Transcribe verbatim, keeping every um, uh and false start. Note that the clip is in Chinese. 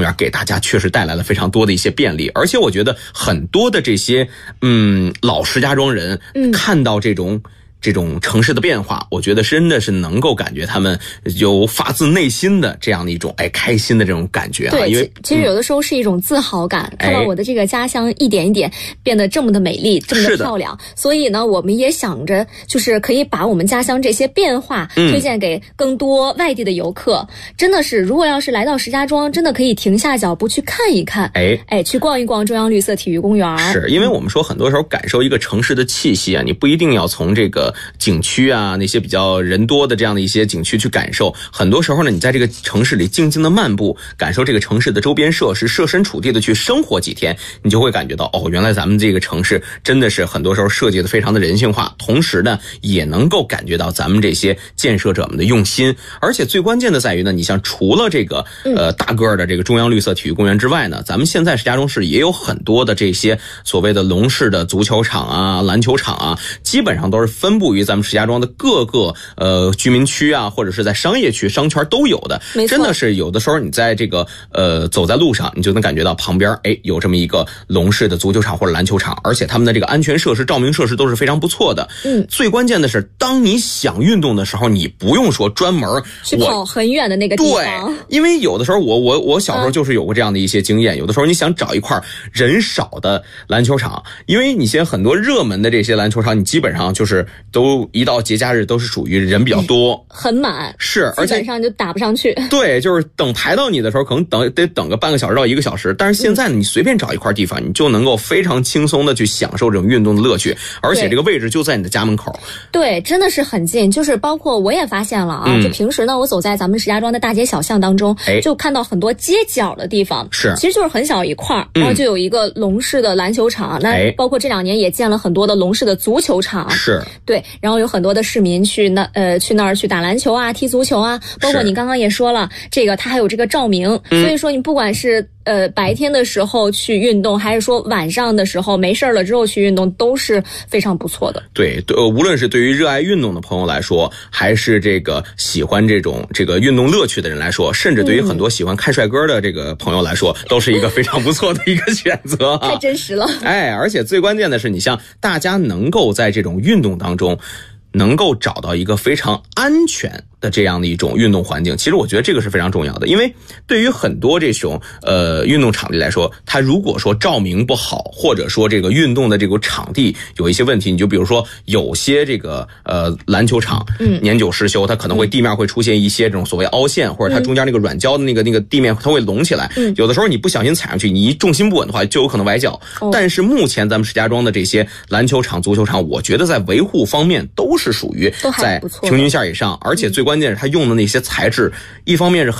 园给大家确实带来了非常多的一些便利，而且我觉得很多的这些嗯老石家庄人看到这种。嗯这种城市的变化，我觉得真的是能够感觉他们有发自内心的这样的一种哎开心的这种感觉啊。 对， 因为其实有的时候是一种自豪感，嗯、看到我的这个家乡一点一点变得这么的美丽，这么的漂亮，所以呢，我们也想着就是可以把我们家乡这些变化推荐给更多外地的游客。嗯、真的是，如果要是来到石家庄，真的可以停下脚步去看一看，哎哎，去逛一逛中央绿色体育公园。 是因为我们说很多时候感受一个城市的气息啊，你不一定要从这个景区啊，那些比较人多的这样的一些景区去感受，很多时候呢，你在这个城市里静静的漫步，感受这个城市的周边设施，设身处地的去生活几天，你就会感觉到哦，原来咱们这个城市真的是很多时候设计的非常的人性化，同时呢，也能够感觉到咱们这些建设者们的用心。而且最关键的在于呢，你像除了这个呃大个的这个中央绿色体育公园之外呢，咱们现在石家庄市也有很多的这些所谓的龙式的足球场啊、篮球场啊，基本上都是分布于咱们石家庄的各个呃居民区啊，或者是在商业区、商圈都有的。真的是有的时候你在这个呃走在路上，你就能感觉到旁边哎有这么一个龙式的足球场或者篮球场，而且他们的这个安全设施、照明设施都是非常不错的。嗯，最关键的是，当你想运动的时候，你不用说专门去跑很远的那个地方。 对，因为有的时候我我我小时候就是有过这样的一些经验，嗯、有的时候你想找一块人少的篮球场，因为你现在很多热门的这些篮球场，你基本上就是都一到节假日都是属于人比较多， 很满， 是，而且基本上就打不上去。 对，就是等排到你的时候，可能等得等个半个小时到一个小时。但是现在呢，你随便找一块地方，你就能够非常轻松的去享受这种运动的乐趣，而且这个位置就在你的家门口。 对，真的是很近。就是包括我也发现了啊，嗯、就平时呢，我走在咱们石家庄的大街小巷当中，哎、就看到很多街角的地方， 是， 其实就是很小一块，然后就有一个龙式的篮球场。嗯、那包括这两年也建了很多的龙式的足球场， 是， 对，然后有很多的市民去那呃去那儿去打篮球啊、踢足球啊，包括你刚刚也说了，这个它还有这个照明，嗯、所以说你不管是呃白天的时候去运动，还是说晚上的时候没事了之后去运动，都是非常不错的。 对，对，无论是对于热爱运动的朋友来说，还是这个喜欢这种这个运动乐趣的人来说，甚至对于很多喜欢看帅哥的这个朋友来说，嗯、都是一个非常不错的一个选择、啊。 太真实了。 哎，而且最关键的是，你像大家能够在这种运动当中，能够找到一个非常安全的这样的一种运动环境，其实我觉得这个是非常重要的。因为对于很多这种呃运动场地来说，它如果说照明不好，或者说这个运动的这个场地有一些问题，你就比如说有些这个呃篮球场嗯年久失修，它可能会地面会出现一些这种所谓凹陷，或者它中间那个软胶的那个那个地面它会隆起来，嗯、有的时候你不小心踩上去，你一重心不稳的话就有可能崴脚。哦、但是目前咱们石家庄的这些篮球场、足球场，我觉得在维护方面都是属于在平均线以上，而且最关键是它用的那些材质，一方面是很